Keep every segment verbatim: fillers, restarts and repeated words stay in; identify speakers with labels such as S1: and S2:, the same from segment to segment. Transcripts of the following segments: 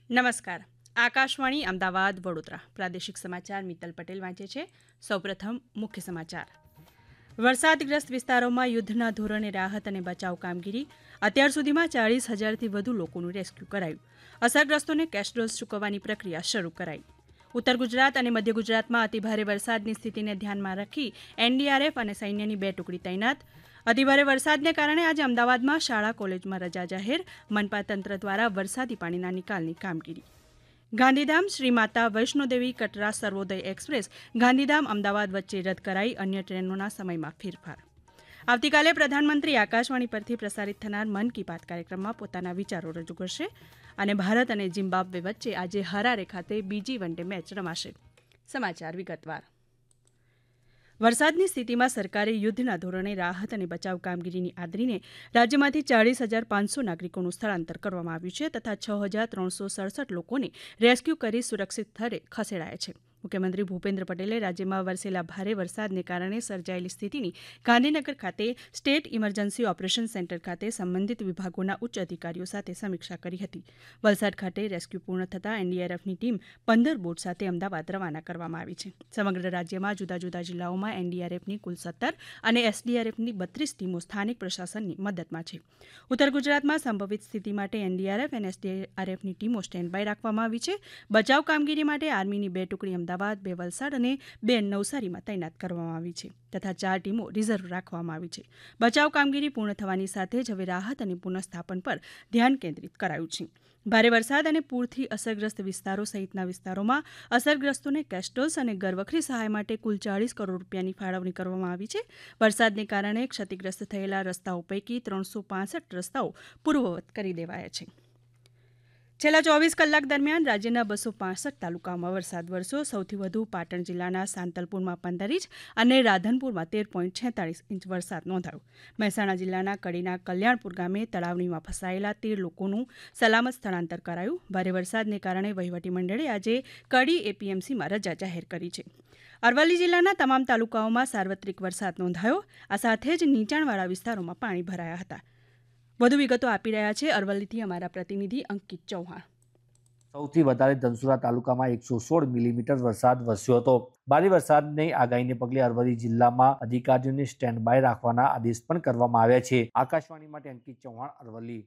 S1: નમસ્કાર. આકાશવાણી અમદાવાદ વડોદરા પ્રાદેશિક સમાચાર મિત્તલ પટેલ વાંચે છે. સૌપ્રથમ મુખ્ય સમાચાર. વરસાદગ્રસ્ત વિસ્તારોમાં યુદ્ધના ધોરણે રાહત અને બચાવ કામગીરી. અત્યાર સુધીમાં ચાળીસ હજારથી વધુ લોકોનું રેસ્ક્યુ કરાયું. અસરગ્રસ્તોને કેશ ડોઝ ચૂકવવાની પ્રક્રિયા શરૂ કરાઈ. ઉત્તર ગુજરાત અને મધ્ય ગુજરાતમાં અતિભારે વરસાદની સ્થિતિને ધ્યાનમાં રાખી એનડીઆરએફ અને સૈન્યની બે ટુકડી તૈનાત. અતિભારે વરસાદને કારણે આજે અમદાવાદમાં શાળા કોલેજમાં રજા જાહેર. મનપા તંત્ર દ્વારા વરસાદી પાણીના નિકાલની કામગીરી. ગાંધીધામ શ્રી માતા વૈષ્ણોદેવી કટરા સર્વોદય એક્સપ્રેસ ગાંધીધામ અમદાવાદ વચ્ચે રદ કરાઈ. અન્ય ટ્રેનોના સમયમાં ફેરફાર. આવતીકાલે પ્રધાનમંત્રી આકાશવાણી પરથી પ્રસારિત થનાર મન કી બાત કાર્યક્રમમાં પોતાના વિચારો રજૂ કરશે અને ભારત અને ઝિમ્બાબ્વે વચ્ચે આજે હરારે ખાતે બીજી વન ડે મેચ રમાશે. સમાચાર વિગતવાર. વરસાદની સ્થિતિમાં સરકારે યુદ્ધના ધોરણે રાહત અને બચાવ કામગીરીની આદરીને રાજ્યમાંથી ચાળીસ હજાર પાંચસો નાગરિકોનું સ્થળાંતર કરવામાં આવ્યું છે તથા છ હજાર ત્રણસો સડસઠ લોકોને રેસ્ક્યુ કરી સુરક્ષિત સ્થળે ખસેડાયા છે. મુખ્યમંત્રી ભૂપેન્દ્ર પટેલે રાજ્યમાં વરસેલા ભારે વરસાદને કારણે સર્જાયેલી સ્થિતિની ગાંધીનગર ખાતે સ્ટેટ ઇમરજન્સી ઓપરેશન સેન્ટર ખાતે સંબંધિત વિભાગોના ઉચ્ચ અધિકારીઓ સાથે સમીક્ષા કરી હતી. વલસાડ ખાતે રેસ્ક્યુ પૂર્ણ થતાં એનડીઆરએફની ટીમ પંદર બોટ સાથે અમદાવાદ રવાના કરવામાં આવી છે. સમગ્ર રાજ્યમાં જુદા જુદા જિલ્લાઓમાં એનડીઆરએફની કુલ સત્તર અને એસડીઆરએફની બત્રીસ ટીમો સ્થાનિક પ્રશાસનની મદદમાં છે. ઉત્તર ગુજરાતમાં સંભવિત સ્થિતિ માટે એનડીઆરએફ અને એસડીઆરએફની ટીમો સ્ટેન્ડ બાય રાખવામાં આવી છે. બચાવ કામગીરી માટે આર્મીની બે ટુકડી અમદાવાદ, બે વલસાડ અને બે નવસારીમાં તૈનાત કરવામાં આવી છે તથા ચાર ટીમો રિઝર્વ રાખવામાં આવી છે. બચાવ કામગીરી પૂર્ણ થવાની સાથે જ હવે રાહત અને પુનઃસ્થાપન પર ધ્યાન કેન્દ્રિત કરાયું છે. ભારે વરસાદ અને પૂરથી અસરગ્રસ્ત વિસ્તારો સહિતના વિસ્તારોમાં અસરગ્રસ્તોને કેસ્ટોસ અને ઘરવખરી સહાય માટે કુલ ચાળીસ કરોડ રૂપિયાની ફાળવણી કરવામાં આવી છે. વરસાદને કારણે ક્ષતિગ્રસ્ત થયેલા રસ્તાઓ પૈકી ત્રણસો પાંસઠ રસ્તાઓ પૂર્વવત કરી દેવાયા છે. છેલ્લા ચોવીસ કલાક દરમિયાન રાજ્યના બસો પાંસઠ તાલુકાઓમાં વરસાદ વરસ્યો. સૌથી વધુ પાટણ જિલ્લાના સાંતલપુરમાં પંદર ઇંચ અને રાધનપુરમાં તેર પોઈન્ટ છેતાળીસ ઇંચ વરસાદ નોંધાયો. મહેસાણા જિલ્લાના કડીના કલ્યાણપુર ગામે તળાવણીમાં ફસાયેલા તેર લોકોનું સલામત સ્થળાંતર કરાયું. ભારે વરસાદને કારણે વહીવટીમંડળે આજે કડી એપીએમસીમાં રજા જાહેર કરી છે. અરવલ્લી જિલ્લાના તમામ તાલુકાઓમાં સાર્વત્રિક વરસાદ નોંધાયો. આ સાથે જ નીચાણવાળા વિસ્તારોમાં પાણી ભરાયા હતા. વધુ વિગતો આપી રહ્યા છે અરવલ્લીથી અમારા પ્રતિનિધિ અંકિત ચૌહાણ.
S2: સૌથી વધારે ધનસુરા તાલુકામાં એકસો સોળ મિલીમીટર વરસાદ વરસ્યો હતો. ભારે વરસાદની આગાહીને પગલે અરવલ્લી જિલ્લામાં અધિકારીઓને સ્ટેન્ડ બાય રાખવાના આદેશ પણ કરવામાં આવ્યા છે. આકાશવાણી માટે અંકિત ચૌહાણ, અરવલ્લી.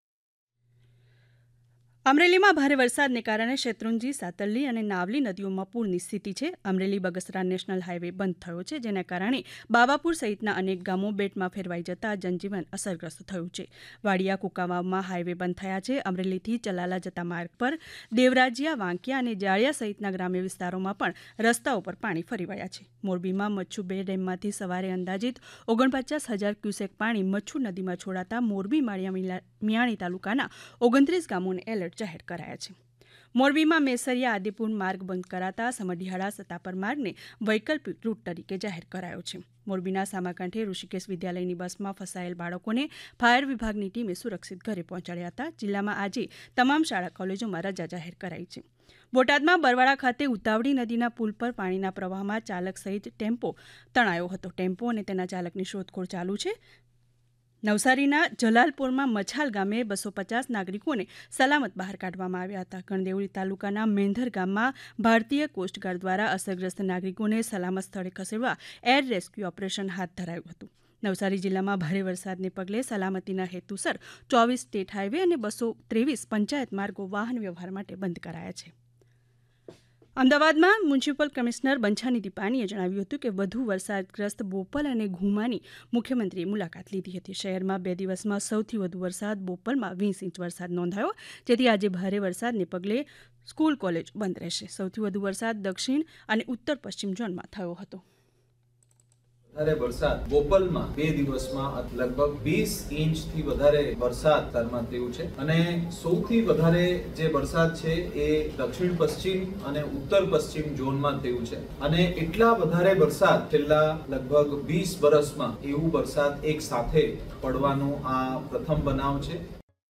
S1: અમરેલીમાં ભારે વરસાદને કારણે શેત્રુંજી, સાતરલી અને નાવલી નદીઓમાં પૂરની સ્થિતિ છે. અમરેલી બગસરા નેશનલ હાઈવે બંધ થયો છે, જેના કારણે બાવાપુર સહિતના અનેક ગામો બેટમાં ફેરવાઈ જતા જનજીવન અસરગ્રસ્ત થયું છે. વાડિયા કુકાવાવમાં હાઈવે બંધ થયા છે. અમરેલીથી ચલાલા જતા માર્ગ પર દેવરાજિયા, વાંકિયા અને જાળિયા સહિતના ગ્રામ્ય વિસ્તારોમાં પણ રસ્તાઓ પર પાણી ફરી વળ્યા છે. મોરબીમાં મચ્છુ બે ડેમમાંથી સવારે અંદાજિત ઓગણપચાસ હજાર ક્યુસેક પાણી મચ્છુ નદીમાં છોડાતા મોરબી માળિયા મિયાણી તાલુકાના ઓગણત્રીસ ગામોને એલર્ટ જાહેર કરાયા છે. મોરબીમાં મેસરિયા આદિપુર માર્ગ બંધ કરાતા સમઢિયાળા સતાપર માર્ગને વૈકલ્પિક રૂટ તરીકે જાહેર કરાયો છે. મોરબીના સામાકાંઠે ઋષિકેશ વિદ્યાલયની બસમાં ફસાયેલ બાળકોને ફાયર વિભાગની ટીમે સુરક્ષિત ઘરે પહોંચાડ્યા હતા. જિલ્લામાં આજે તમામ શાળા કોલેજોમાં રજા જાહેર કરાઈ છે. બોટાદમાં બરવાળા ખાતે ઉતાવળી નદીના પુલ પર પાણીના પ્રવાહમાં ચાલક સહિત ટેમ્પો તણાયો હતો. ટેમ્પો અને તેના ચાલકની શોધખોળ ચાલુ છે. નવસારીના જલાલપુરમાં મછાલ ગામે બસો પચાસ નાગરિકોને સલામત બહાર કાઢવામાં આવ્યા હતા. ગણદેવળી તાલુકાના મેંધર ગામમાં ભારતીય કોસ્ટગાર્ડ દ્વારા અસરગ્રસ્ત નાગરિકોને સલામત સ્થળે ખસેડવા એર રેસ્ક્યુ ઓપરેશન હાથ ધરાયું હતું. નવસારી જિલ્લામાં ભારે વરસાદને પગલે સલામતીના હેતુસર ચોવીસ સ્ટેટ હાઈવે અને બસો ત્રેવીસ પંચાયત માર્ગો વાહન વ્યવહાર માટે બંધ કરાયા છે. અમદાવાદમાં મ્યુનિસિપલ કમિશનર બંછાનિધિ પાનીએ જણાવ્યું હતું કે વધુ વરસાદગ્રસ્ત બોપલ અને ઘુમાની મુખ્યમંત્રીએ મુલાકાત લીધી હતી. શહેરમાં બે દિવસમાં સૌથી વધુ વરસાદ બોપલમાં વીસ ઇંચ વરસાદ નોંધાયો, જેથી આજે ભારે વરસાદને પગલે સ્કૂલ કોલેજ બંધ રહેશે. સૌથી વધુ વરસાદ દક્ષિણ અને ઉત્તર પશ્ચિમ ઝોનમાં થયો હતો.
S3: વધારે વરસાદ બોપલમાં બે દિવસમાં લગભગ વીસ ઇંચથી વધારે વરસાદ તારમાં થયું છે અને સૌથી વધારે જે વરસાદ છે એ દક્ષિણ પશ્ચિમ અને ઉત્તર પશ્ચિમ ઝોનમાં થયું છે અને એટલા વધારે વરસાદ છેલ્લા લગભગ વીસ વર્ષમાં એવું વરસાદ એક સાથે પડવાનો આ પ્રથમ બનાવ છે.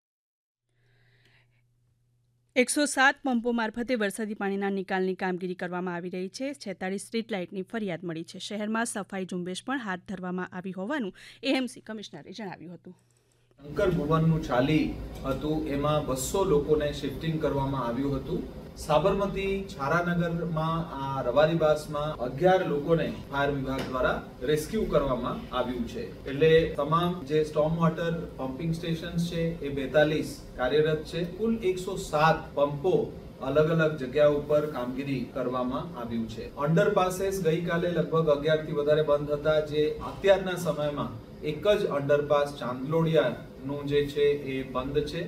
S1: એકસો સાત પંપો મારફતે વરસાદી પાણીના નિકાલની કામગીરી કરવામાં આવી રહી છે. છેતાળીસ સ્ટ્રીટ લાઇટની ફરિયાદ મળી છે. શહેરમાં સફાઈ ઝુંબેશ પણ હાથ ધરવામાં આવી હોવાનું એએમસી કમિશનરે જણાવ્યું હતું.
S3: શંકર ભુવનનું ચાલી હતું એમાં બસો લોકોને શિફ્ટિંગ કરવામાં આવ્યું હતું. સાબરમતી છારાનગરમાં આ રવારીબાસમાં અગિયાર લોકોને ફાયર વિભાગ દ્વારા રેસ્ક્યુ કરવામાં આવ્યું છે. એટલે તમામ જે સ્ટોર્મ વોટર પમ્પિંગ સ્ટેશન્સ છે એ બેતાલીસ કાર્યરત છે. કુલ એકસો સાત પંપો અલગ અલગ જગ્યા ઉપર કામગીરી કરવામાં આવ્યું છે. અંડરપાસીસ ગઈકાલે લગભગ અગિયાર થી વધારે બંધ હતા, જે અત્યારના સમયમાં એક જ અંડરપાસ ચાંદલોડિયાનું જે છે એ બંધ છે.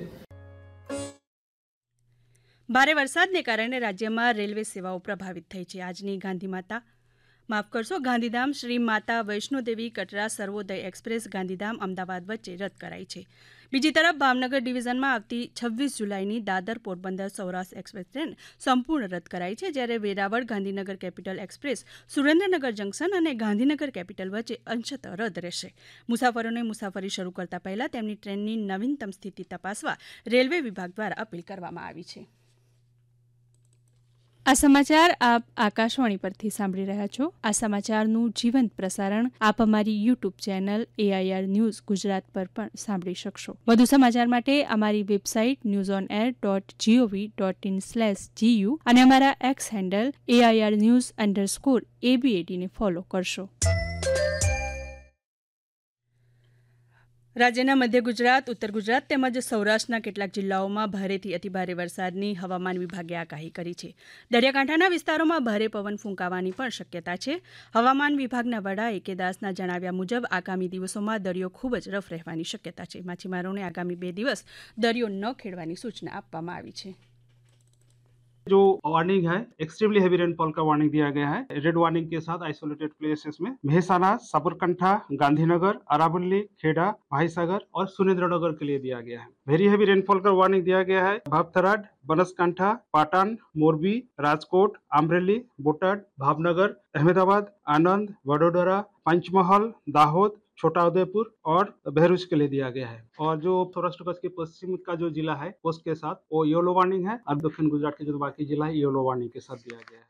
S1: ભારે વરસાદને કારણે રાજ્યમાં રેલવે સેવાઓ પ્રભાવિત થઈ છે. આજની ગાંધી માતા માફ કરશો ગાંધીધામ શ્રી માતા વૈષ્ણોદેવી કટરા સર્વોદય એક્સપ્રેસ ગાંધીધામ અમદાવાદ વચ્ચે રદ કરાઈ છે. બીજી તરફ ભાવનગર ડિવિઝનમાં આવતી છવ્વીસ જુલાઈની દાદર પોરબંદર સૌરાષ્ટ્ર એક્સપ્રેસ ટ્રેન સંપૂર્ણ રદ કરાઈ છે, જ્યારે Veraval Gandhinagar capital express Surendranagar junction અને ગાંધીનગર કેપિટલ વચ્ચે અંશતઃ રદ રહેશે. મુસાફરોને મુસાફરી શરૂ કરતા પહેલા તેમની ટ્રેનની નવીનતમ સ્થિતિ તપાસવા રેલવે વિભાગ દ્વારા અપીલ કરવામાં આવી છે. આ સમાચાર આપ આકાશવાણી પરથી સાંભળી રહ્યા છો. આ સમાચારનું જીવંત પ્રસારણ આપ અમારી YouTube channel AIR news Gujarat પર પણ સાંભળી શકશો. વધુ સમાચાર માટે અમારી website news on air dot GOV dot in slash GU અને અમારા x handle AIR news underscore એબીએડીને follow કરશો. રાજ્યના મધ્ય ગુજરાત, ઉત્તર ગુજરાત તેમજ સૌરાષ્ટ્રના કેટલાક જિલ્લાઓમાં ભારેથી અતિભારે વરસાદની હવામાન વિભાગે આગાહી કરી છે. દરિયાકાંઠાના વિસ્તારોમાં ભારે પવન ફૂંકાવાની પણ શક્યતા છે. હવામાન વિભાગના વડા એ કે દાસના જણાવ્યા મુજબ આગામી દિવસોમાં દરિયો ખૂબ જ રફ રહેવાની શક્યતા છે. માછીમારોને આગામી બે દિવસ દરિયો ન ખેડવાની સૂચના આપવામાં આવી છે.
S4: जो वार्निंग है एक्सट्रीमली हेवी रेनफॉल का वार्निंग दिया गया है. रेड वार्निंग के साथ आइसोलेटेड प्लेसेस में मेहसाना, साबरकांठा, गांधीनगर, अरावली, खेड़ा, भाईसागर और सुरेंद्रनगर के लिए दिया गया है. वेरी हेवी रेनफॉल का वार्निंग दिया गया है भावथराड, बनासकांठा, पाटन, मोरबी, राजकोट, अमरेली, बोटाद, भावनगर, अहमदाबाद, आनंद, वडोदरा, पंचमहल, दाहोद, छोटा उदयपुर और बहरूच के लिए दिया गया है. और जो सौराष्ट्र कच्छ के पश्चिम का जो जिला है उसके साथ वो येलो वार्निंग है और दक्षिण गुजरात के जो बाकी जिला है येलो वार्निंग के साथ दिया गया है.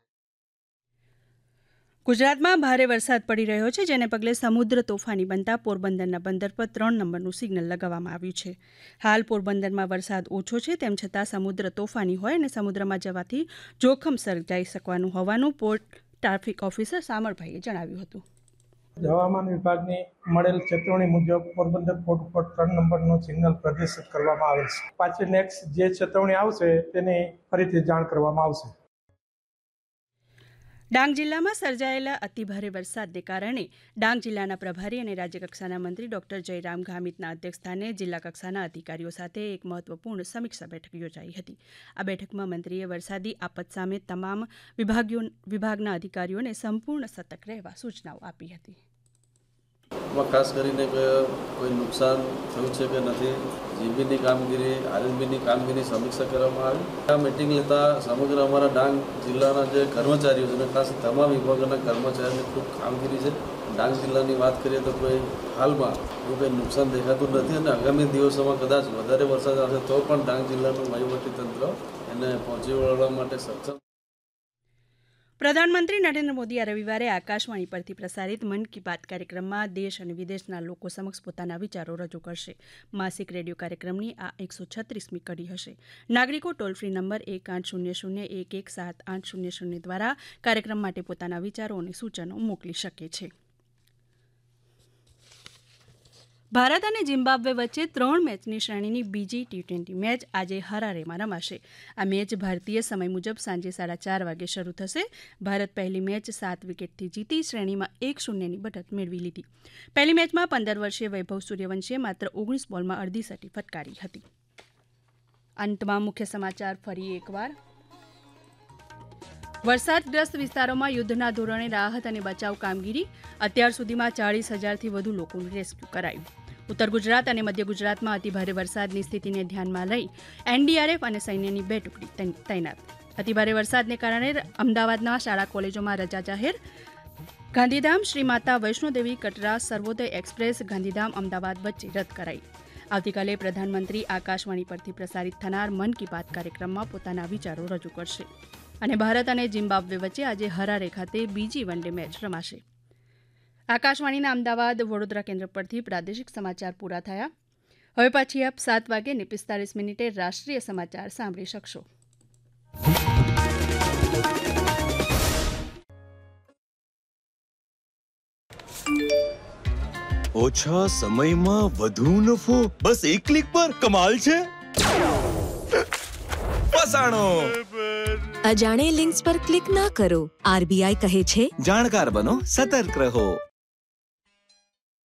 S1: ગુજરાતમાં ભારે વરસાદ પડી રહ્યો છે, જેને પગલે સમુદ્ર તોફાની બનતા પોરબંદરના બંદર પર ત્રણ નંબરનું સિગ્નલ લગાવવામાં આવ્યું છે. હાલ પોરબંદરમાં વરસાદ ઓછો છે, તેમ છતાં સમુદ્ર તોફાની હોય અને સમુદ્રમાં જવાથી જોખમ સર્જાઈ શકવાનું હોવાનું પોર્ટ ટ્રાફિક ઓફિસર સામરભાઈએ જણાવ્યું હતું.
S5: હવામાન વિભાગની મળેલ ચેતવણી મુજબ પોરબંદર પોર્ટ ઉપર ત્રણ નંબરનું સિગ્નલ પ્રદર્શિત કરવામાં આવેલ છે. પાછી નેક્સ્ટ જે ચેતવણી આવશે તેની ફરીથી જાણ કરવામાં આવશે.
S1: ડાંગ જિલ્લામાં સર્જાયેલા અતિભારે વરસાદને કારણે ડાંગ જિલ્લાના પ્રભારી અને રાજ્યકક્ષાના મંત્રી ડોક્ટર જયરામ ગામિતના અધ્યક્ષસ્થાને જિલ્લા કક્ષાના અધિકારીઓ સાથે એક મહત્વપૂર્ણ સમીક્ષા બેઠક યોજાઈ હતી. આ બેઠકમાં મંત્રીએ વરસાદી આફત સામે તમામ વિભાગીય વિભાગના અધિકારીઓને સંપૂર્ણ સતર્ક રહેવા સૂચનાઓ આપી હતી.
S6: ખાસ કરીને કે કોઈ નુકસાન થયું છે કે નથી, જીબીની કામગીરી, આરએનબીની કામગીરી સમીક્ષા કરવામાં આવી. આ મિટિંગ લેતા સમગ્ર અમારા ડાંગ જિલ્લાના જે કર્મચારીઓ છે, ખાસ તમામ વિભાગોના કર્મચારીઓની ખૂબ કામગીરી છે. ડાંગ જિલ્લાની વાત કરીએ તો કોઈ હાલમાં એવું કંઈ નુકસાન દેખાતું નથી અને આગામી દિવસોમાં કદાચ વધારે વરસાદ આવશે તો પણ ડાંગ જિલ્લાનું વહીવટીતંત્ર એને પહોંચી વળવા માટે સક્ષમ.
S1: પ્રધાનમંત્રી નરેન્દ્ર મોદી આ રવિવારે આકાશવાણી પરથી પ્રસારિત મન કી બાત કાર્યક્રમમાં દેશ અને વિદેશના લોકો સમક્ષ પોતાના વિચારો રજૂ કરશે. માસિક રેડિયો કાર્યક્રમની આ એકસો છત્રીસમી કડી હશે. નાગરિકો ટોલ ફ્રી નંબર એક આઠ શૂન્ય શૂન્ય એક એક સાત આઠ શૂન્ય શૂન્ય દ્વારા કાર્યક્રમ માટે પોતાના વિચારો અને સૂચનો મોકલી શકે છે. ભારત અને ઝિમ્બાબ્વે વચ્ચે ત્રણ મેચની શ્રેણીની બીજી ટી ટ્વેન્ટી મેચ આજે હરારેમાં રમાશે. આ મેચ ભારતીય સમય મુજબ સાંજે સાડા ચાર વાગે શરૂ થશે. ભારત પહેલી મેચ સાત વિકેટથી જીતી શ્રેણીમાં એક શૂન્યની બઢત મેળવી લીધી. પહેલી મેચમાં પંદર વર્ષીય વૈભવ સૂર્યવંશીએ માત્ર ઓગણીસ બોલમાં અડધી સદી ફટકારી હતી. અંતમાં મુખ્ય સમાચાર ફરી એકવાર. વરસાદગ્રસ્ત વિસ્તારોમાં યુદ્ધના ધોરણે રાહત અને બચાવ કામગીરી. અત્યાર સુધીમાં ચાળીસ હજારથી વધુ લોકોનું રેસ્ક્યુ કરાયું. ઉત્તર ગુજરાત અને મધ્ય ગુજરાતમાં અતિભારે વરસાદની સ્થિતિને ધ્યાનમાં લઈ એનડીઆરએફ અને સૈન્યની બે ટુકડી તૈનાત. અતિભારે વરસાદને કારણે અમદાવાદના શાળા કોલેજોમાં રજા જાહેર. ગાંધીધામ શ્રી માતા વૈષ્ણોદેવી કટરા સર્વોદય એક્સપ્રેસ ગાંધીધામ અમદાવાદ વચ્ચે રદ કરાઈ. આવતીકાલે પ્રધાનમંત્રી આકાશવાણી પરથી પ્રસારિત થનાર મન કી બાત કાર્યક્રમમાં પોતાના વિચારો રજૂ કરશે. અને ભારત અને ઝિમ્બાબ્વે વચ્ચે આજે હરારે ખાતે બીજી વન ડે મેચ રમાશે. આકાશવાણીના અમદાવાદ વડોદરા કેન્દ્ર પરથી પ્રાદેશિક સમાચાર પૂરા થયા. હવે પાછી આપ સાત વાગે ને પિસ્તાલીસ મિનિટે રાષ્ટ્રીય સમાચાર સાંભળી શકશો.
S7: ઓછા સમયમાં વધુ નફો, બસ એક ક્લિક પર. કમાલ છે. ફસાણો.
S8: અજાણે લિંક્સ પર ક્લિક ના કરો. આરબીઆઈ કહે છે,
S7: જાણકાર બનો, सतर्क रहो.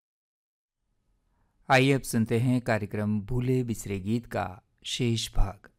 S9: आइए अब सुनते हैं कार्यक्रम भूले बिसरे गीत का शेष भाग.